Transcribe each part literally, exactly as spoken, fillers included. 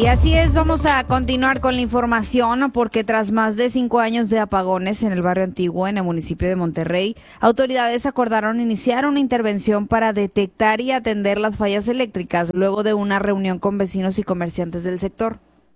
Y así es, vamos a continuar con la información porque tras más de cinco años de apagones en el barrio antiguo, en el municipio de Monterrey, autoridades acordaron iniciar una intervención para detectar y atender las fallas eléctricas luego de una reunión con vecinos y comerciantes del sector.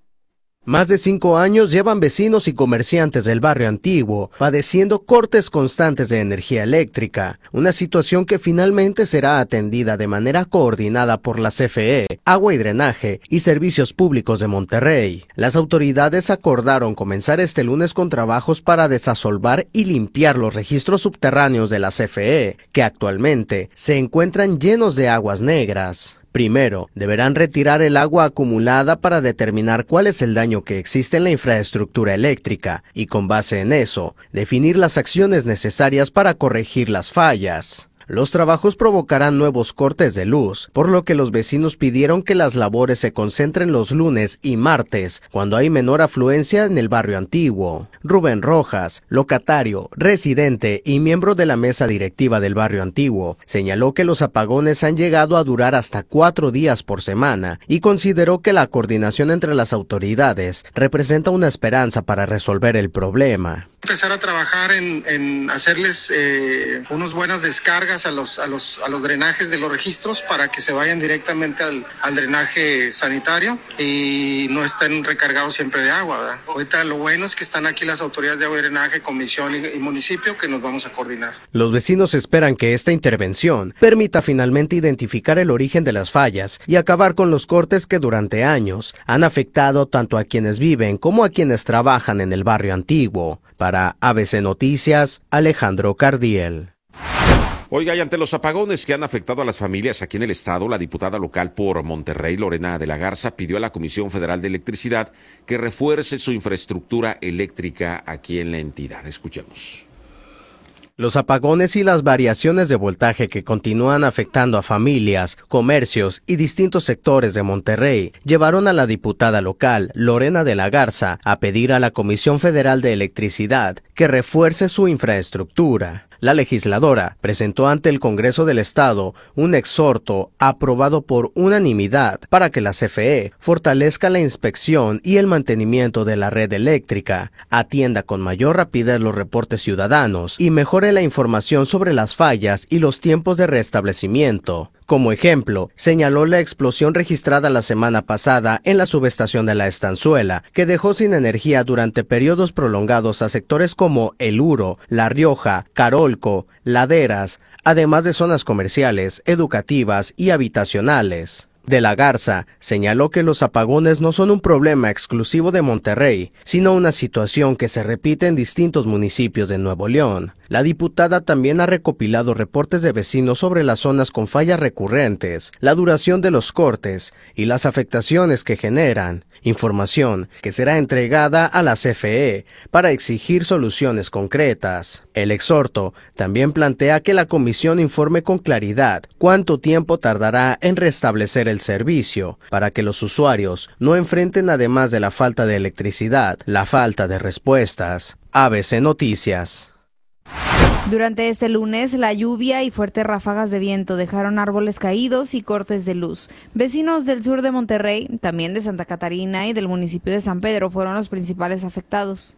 Más de cinco años llevan vecinos y comerciantes del barrio antiguo padeciendo cortes constantes de energía eléctrica, una situación que finalmente será atendida de manera coordinada por la C F E, Agua y Drenaje y Servicios Públicos de Monterrey. Las autoridades acordaron comenzar este lunes con trabajos para desasolvar y limpiar los registros subterráneos de la C F E, que actualmente se encuentran llenos de aguas negras. Primero, deberán retirar el agua acumulada para determinar cuál es el daño que existe en la infraestructura eléctrica y, con base en eso, definir las acciones necesarias para corregir las fallas. Los trabajos provocarán nuevos cortes de luz, por lo que los vecinos pidieron que las labores se concentren los lunes y martes, cuando hay menor afluencia en el barrio antiguo. Rubén Rojas, locatario, residente y miembro de la mesa directiva del barrio antiguo, señaló que los apagones han llegado a durar hasta cuatro días por semana y consideró que la coordinación entre las autoridades representa una esperanza para resolver el problema. Empezar a trabajar en, en hacerles eh, unas buenas descargas a los, a, los, a los drenajes de los registros para que se vayan directamente al, al drenaje sanitario y no estén recargados siempre de agua, ¿verdad? Ahorita lo bueno es que están aquí las autoridades de agua y drenaje, comisión y, y municipio, que nos vamos a coordinar. Los vecinos esperan que esta intervención permita finalmente identificar el origen de las fallas y acabar con los cortes que durante años han afectado tanto a quienes viven como a quienes trabajan en el barrio antiguo. Para A B C Noticias, Alejandro Cardiel. Oiga, y ante los apagones que han afectado a las familias aquí en el estado, la diputada local por Monterrey, Lorena de la Garza, pidió a la Comisión Federal de Electricidad que refuerce su infraestructura eléctrica aquí en la entidad. Escuchemos. Los apagones y las variaciones de voltaje que continúan afectando a familias, comercios y distintos sectores de Monterrey llevaron a la diputada local, Lorena de la Garza, a pedir a la Comisión Federal de Electricidad que refuerce su infraestructura. La legisladora presentó ante el Congreso del Estado un exhorto aprobado por unanimidad para que la C F E fortalezca la inspección y el mantenimiento de la red eléctrica, atienda con mayor rapidez los reportes ciudadanos y mejore la información sobre las fallas y los tiempos de restablecimiento. Como ejemplo, señaló la explosión registrada la semana pasada en la subestación de La Estanzuela, que dejó sin energía durante periodos prolongados a sectores como El Uro, La Rioja, Carolco, Laderas, además de zonas comerciales, educativas y habitacionales. De la Garza señaló que los apagones no son un problema exclusivo de Monterrey, sino una situación que se repite en distintos municipios de Nuevo León. La diputada también ha recopilado reportes de vecinos sobre las zonas con fallas recurrentes, la duración de los cortes y las afectaciones que generan, información que será entregada a la C F E para exigir soluciones concretas. El exhorto también plantea que la comisión informe con claridad cuánto tiempo tardará en restablecer el servicio, para que los usuarios no enfrenten, además de la falta de electricidad, la falta de respuestas. A B C Noticias. Durante este lunes, la lluvia y fuertes ráfagas de viento dejaron árboles caídos y cortes de luz. Vecinos del sur de Monterrey, también de Santa Catarina y del municipio de San Pedro fueron los principales afectados.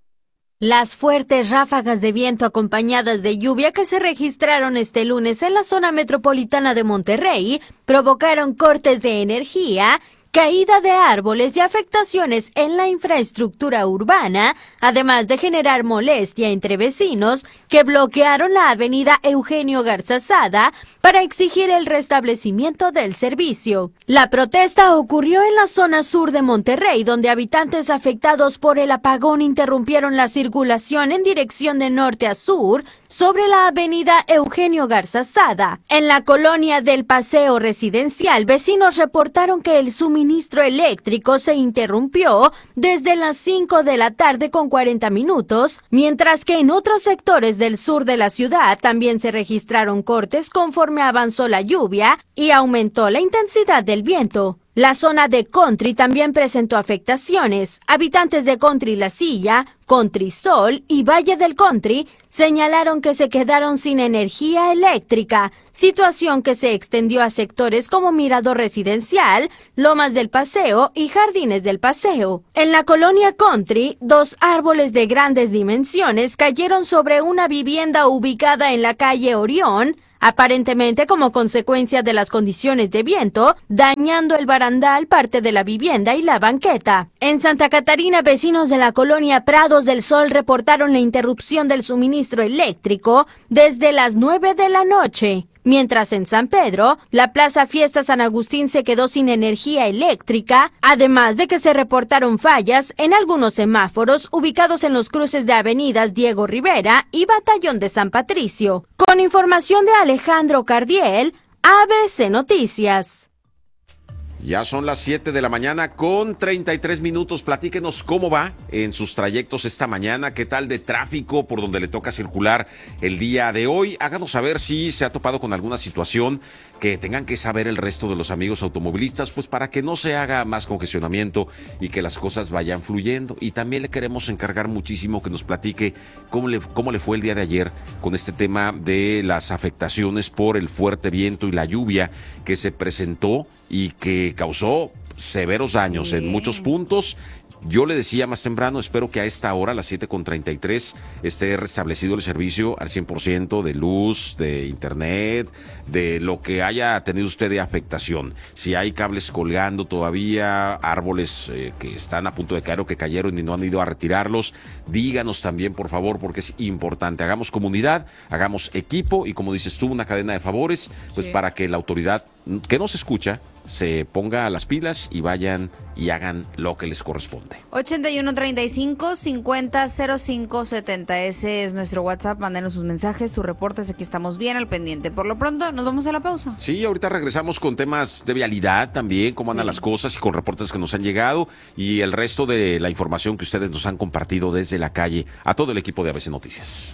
Las fuertes ráfagas de viento acompañadas de lluvia que se registraron este lunes en la zona metropolitana de Monterrey provocaron cortes de energía, caída de árboles y afectaciones en la infraestructura urbana, además de generar molestia entre vecinos que bloquearon la avenida Eugenio Garzazada para exigir el restablecimiento del servicio. La protesta ocurrió en la zona sur de Monterrey, donde habitantes afectados por el apagón interrumpieron la circulación en dirección de norte a sur sobre la avenida Eugenio Garzazada. En la colonia del Paseo Residencial, vecinos reportaron que el suministro suministro eléctrico se interrumpió desde las cinco de la tarde con cuarenta minutos, mientras que en otros sectores del sur de la ciudad también se registraron cortes conforme avanzó la lluvia y aumentó la intensidad del viento. La zona de Country también presentó afectaciones. Habitantes de Country La Silla, Country Sol y Valle del Country señalaron que se quedaron sin energía eléctrica, situación que se extendió a sectores como Mirador Residencial, Lomas del Paseo y Jardines del Paseo. En la colonia Country, dos árboles de grandes dimensiones cayeron sobre una vivienda ubicada en la calle Orión, aparentemente como consecuencia de las condiciones de viento, dañando el barandal, parte de la vivienda y la banqueta. En Santa Catarina, vecinos de la colonia Prados del Sol reportaron la interrupción del suministro eléctrico desde las nueve de la noche. Mientras en San Pedro, la Plaza Fiesta San Agustín se quedó sin energía eléctrica, además de que se reportaron fallas en algunos semáforos ubicados en los cruces de avenidas Diego Rivera y Batallón de San Patricio. Con información de Alejandro Cardiel, A B C Noticias. Ya son las siete de la mañana con treinta y tres minutos. Platíquenos cómo va en sus trayectos esta mañana, qué tal de tráfico por donde le toca circular el día de hoy. Háganos saber si se ha topado con alguna situación que tengan que saber el resto de los amigos automovilistas, pues para que no se haga más congestionamiento y que las cosas vayan fluyendo. Y también le queremos encargar muchísimo que nos platique cómo le, cómo le fue el día de ayer con este tema de las afectaciones por el fuerte viento y la lluvia que se presentó y que causó severos daños sí. en muchos puntos. Yo le decía más temprano, espero que a esta hora, a las siete con treinta y tres, esté restablecido el servicio al cien por ciento de luz, de internet, de lo que haya tenido usted de afectación. Si hay cables colgando todavía, árboles eh, que están a punto de caer o que cayeron y no han ido a retirarlos, díganos también, por favor, porque es importante. Hagamos comunidad, hagamos equipo y, como dices tú, una cadena de favores, pues sí. para que la autoridad que nos escucha se ponga a las pilas y vayan y hagan lo que les corresponde. ochenta y uno treinta y cinco cincuenta cero cinco setenta, ese es nuestro WhatsApp. Mándenos sus mensajes, sus reportes, aquí estamos bien al pendiente. Por lo pronto, nos vamos a la pausa. Sí, ahorita regresamos con temas de vialidad también, cómo andan sí. las cosas y con reportes que nos han llegado y el resto de la información que ustedes nos han compartido desde la calle a todo el equipo de A B C Noticias.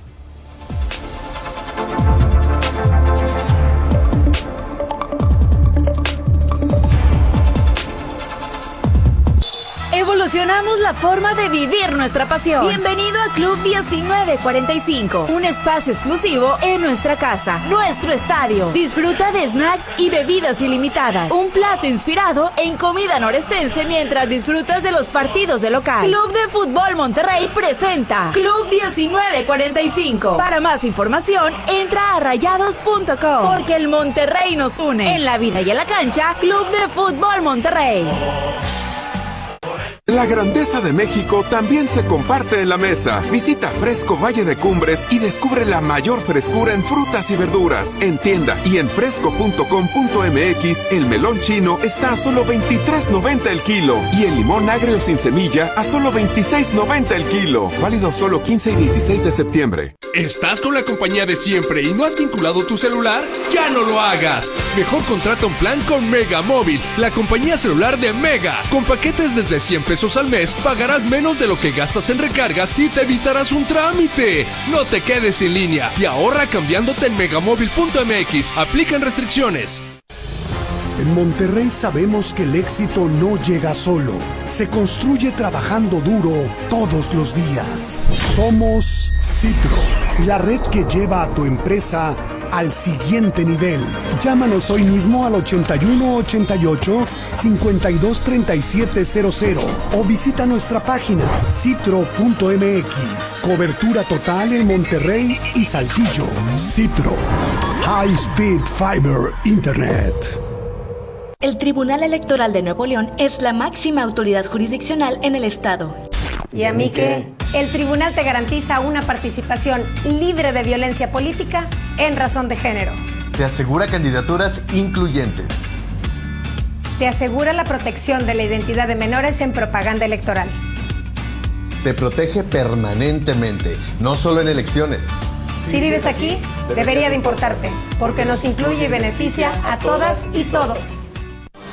Evolucionamos la forma de vivir nuestra pasión. Bienvenido a Club diecinueve cuarenta y cinco, un espacio exclusivo en nuestra casa, nuestro estadio. Disfruta de snacks y bebidas ilimitadas, un plato inspirado en comida norestense mientras disfrutas de los partidos de local. Club de Fútbol Monterrey presenta Club diecinueve cuarenta y cinco. Para más información, entra a rayados punto com, porque el Monterrey nos une. En la vida y en la cancha, Club de Fútbol Monterrey. La grandeza de México también se comparte en la mesa. Visita Fresco Valle de Cumbres y descubre la mayor frescura en frutas y verduras. En tienda y en fresco punto com punto m x, el melón chino está a solo veintitrés noventa el kilo y el limón agrio sin semilla a solo veintiséis noventa el kilo. Válido solo quince y dieciséis de septiembre. ¿Estás con la compañía de siempre y no has vinculado tu celular? ¡Ya no lo hagas! Mejor contrata un plan con Mega Móvil, la compañía celular de Mega. Con paquetes desde cien pesos al mes, pagarás menos de lo que gastas en recargas y te evitarás un trámite. No te quedes en línea y ahorra cambiándote en megamóvil punto m x. Aplican restricciones. En Monterrey sabemos que el éxito no llega solo, se construye trabajando duro todos los días. Somos Citro, la red que lleva a tu empresa al siguiente nivel. Llámanos hoy mismo al ochenta y uno ochenta y ocho cincuenta y dos treinta y siete cero cero o visita nuestra página citro punto m x. Cobertura total en Monterrey y Saltillo. Citro, High Speed Fiber Internet. El Tribunal Electoral de Nuevo León es la máxima autoridad jurisdiccional en el estado. ¿Y a mí qué? El tribunal te garantiza una participación libre de violencia política en razón de género. Te asegura candidaturas incluyentes. Te asegura la protección de la identidad de menores en propaganda electoral. Te protege permanentemente, no solo en elecciones. Si vives aquí, debería de importarte, porque nos incluye y beneficia a todas y todos.